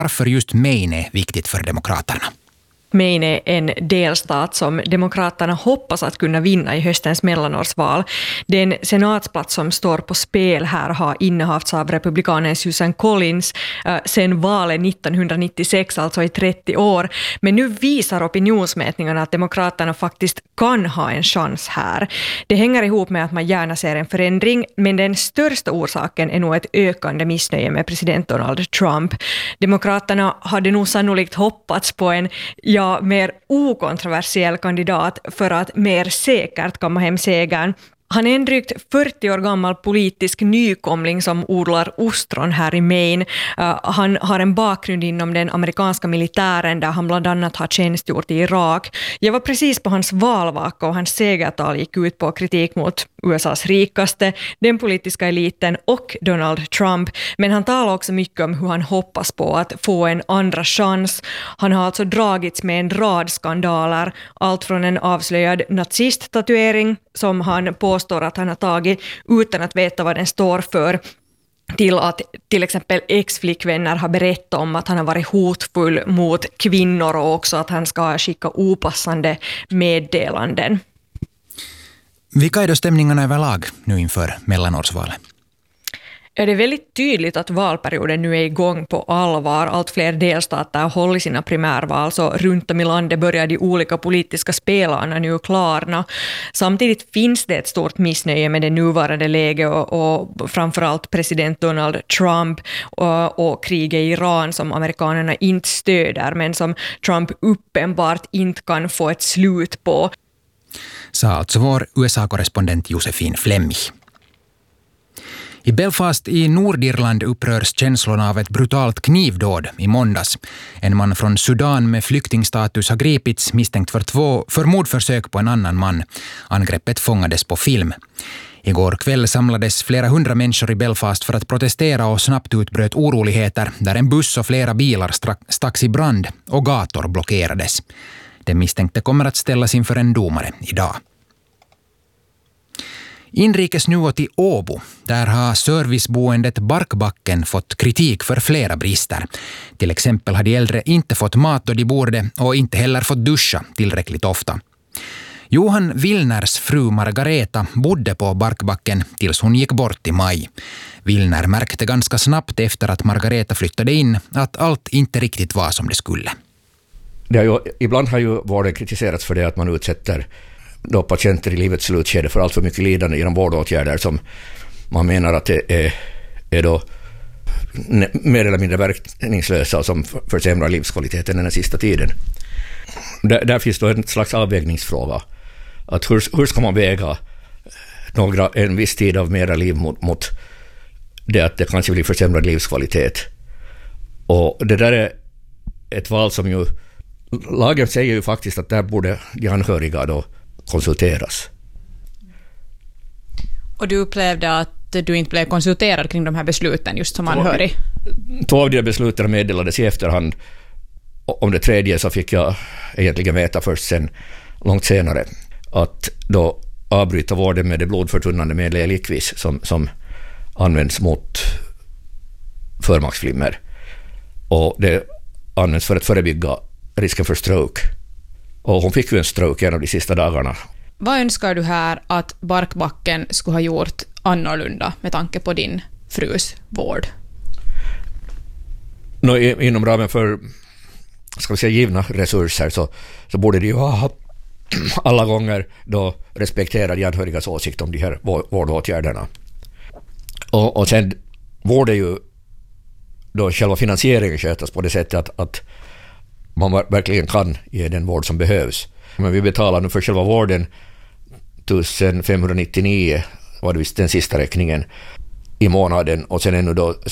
varför just Maine är viktigt för Demokraterna. Maine är en delstat som Demokraterna hoppas att kunna vinna i höstens mellanårsval. Den senatsplats som står på spel här har innehafts av republikanen Susan Collins sedan valet 1996, alltså i 30 år. Men nu visar opinionsmätningarna att Demokraterna faktiskt kan ha en chans här. Det hänger ihop med att man gärna ser en förändring, men den största orsaken är nog ett ökande missnöje med president Donald Trump. Demokraterna hade nog sannolikt hoppats på en mer okontroversiell kandidat för att mer säkert komma hem segern. Han är en drygt 40 år gammal politisk nykomling som odlar ostron här i Maine. Han har en bakgrund inom den amerikanska militären där han bland annat har tjänstgjort i Irak. Jag var precis på hans valvaka och hans segertal gick ut på kritik mot USAs rikaste, den politiska eliten och Donald Trump. Men han talar också mycket om hur han hoppas på att få en andra chans. Han har alltså dragits med en rad skandaler, allt från en avslöjad nazist-tatuering som han påstår att han har tagit utan att veta vad den står för, till att till exempel ex-flickvänner har berättat om att han har varit hotfull mot kvinnor och också att han ska skicka opassande meddelanden. Vilka är då stämningarna överlag nu inför mellanårsvalet? Ja, det är väldigt tydligt att valperioden nu är igång på allvar. Allt fler delstater håller sina primärval, så runt om i landet börjar de olika politiska spelarna nu klarna. Samtidigt finns det ett stort missnöje med det nuvarande läget och framförallt president Donald Trump och kriget i Iran som amerikanerna inte stöder, men som Trump uppenbart inte kan få ett slut på. Sa alltså vår USA-korrespondent Josefin Flemmich. I Belfast i Nordirland upprörs känslorna av ett brutalt knivdåd i måndags. En man från Sudan med flyktingstatus har gripits misstänkt för mordförsök på en annan man. Angreppet fångades på film. Igår kväll samlades flera hundra människor i Belfast för att protestera och snabbt utbröt oroligheter där en buss och flera bilar stacks i brand och gator blockerades. Den misstänkte kommer att ställas inför en domare idag. Inrikes nu till Åbo. Där har serviceboendet Barkbacken fått kritik för flera brister. Till exempel har de äldre inte fått mat då de borde och inte heller fått duscha tillräckligt ofta. Johan Willners fru Margareta bodde på Barkbacken tills hon gick bort i maj. Willner märkte ganska snabbt efter att Margareta flyttade in att allt inte riktigt var som det skulle. Ibland har ju vården kritiserats för det att man utsätter då patienter i livets slutskede för allt för mycket lidande genom vårdåtgärder som man menar att det är då mer eller mindre verkningslösa och som försämrar livskvaliteten den sista tiden. Där finns då en slags avvägningsfråga. Att hur ska man väga en viss tid av mera liv mot det att det kanske blir försämrad livskvalitet. Och det där är ett val som ju lagen säger ju faktiskt att där borde de anhöriga då konsulteras. Och du upplevde att du inte blev konsulterad kring de här besluten just som anhörig? 2 av de besluten meddelades i efterhand. Om det tredje så fick jag egentligen veta först sen, långt senare, att då avbryta vården med det blodförtunnande medlet Eliquis som används mot förmaksflimmer. Och det används för att förebygga risken för stroke. Och hon fick ju en stroke en av de sista dagarna. Vad önskar du här att Barkbacken skulle ha gjort annorlunda med tanke på din frus vård? Inom ramen för givna resurser så borde det ju ha alla gånger då respektera de anhörigas åsikt om de här vårdåtgärderna. Och sen borde ju då själva finansieringen skötas på det sättet att man verkligen kan ge den vård som behövs. Men vi betalar nu för själva vården 1599 var det visst den sista räkningen i månaden, och sen ännu då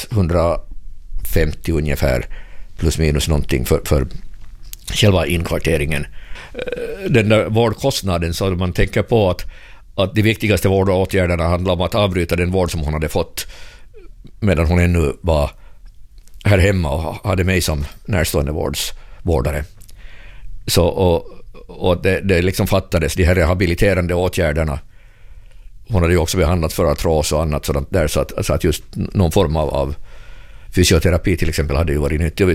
650 ungefär plus minus någonting för själva inkvarteringen. Den där vårdkostnaden, så man tänker på att de viktigaste vårdåtgärderna handlar om att avbryta den vård som hon hade fått medan hon ännu var här hemma och hade mig som närstående vårdare. Så, och det liksom fattades de här rehabiliterande åtgärderna. Hon hade ju också behandlat för artros och annat sådant där, så att just någon form av fysioterapi till exempel hade ju varit nyttigt.